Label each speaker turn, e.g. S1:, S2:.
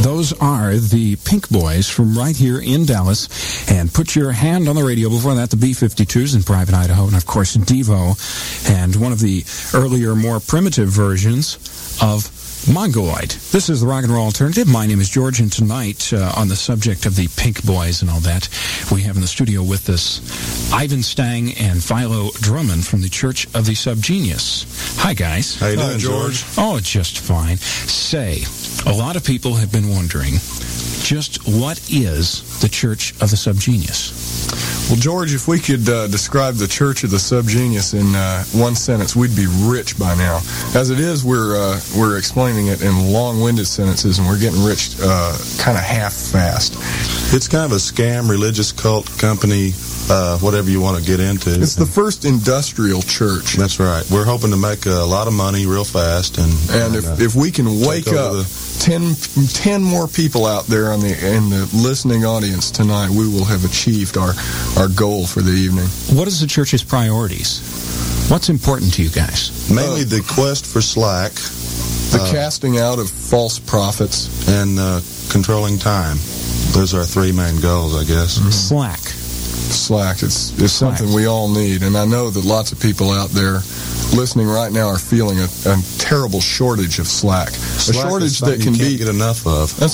S1: Those are the Pink Boys from right here in Dallas. And put your hand on the radio. Before that, the B-52s in Private Idaho. And, of course, Devo. And one of the earlier, more primitive versions of Mongoloid. This is the Rock and Roll Alternative. My name is George, and tonight, on the subject of the Pink Boys and all that, we have in the studio with us Ivan Stang and Philo Drummond from the Church of the Subgenius. Hi, guys.
S2: How you doing, George?
S1: Oh, just fine. Say, a lot of people have been wondering, just what is the Church of the Subgenius?
S2: Well, George, if we could describe the Church of the Subgenius in one sentence, we'd be rich by now. As it is, we're explaining it in long-winded sentences, and we're getting rich kind of half-fast.
S3: It's kind of a scam, religious cult company, whatever you want to get into.
S2: It's the first industrial church.
S3: That's right. We're hoping to make a lot of money real fast.
S2: And if we can wake up 10 more people out there in the listening audience tonight, we will have achieved our goal for the evening.
S1: What is the church's priorities? What's important to you guys?
S3: Mainly the quest for slack.
S2: The casting out of false prophets.
S3: And controlling time. Those are our three main goals, I guess.
S1: Mm-hmm. Slack.
S2: It's something we all need. And I know that lots of people out there listening right now are feeling a terrible shortage of slack. A shortage that can be
S3: get enough of.